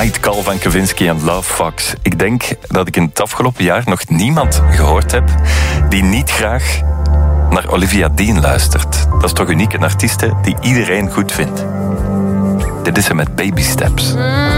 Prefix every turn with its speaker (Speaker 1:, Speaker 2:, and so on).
Speaker 1: Night Call van Kavinsky en Love Fox. Ik denk dat ik in het afgelopen jaar nog niemand gehoord heb die niet graag naar Olivia Dean luistert. Dat is toch uniek, een artieste die iedereen goed vindt. Dit is ze met Baby Steps.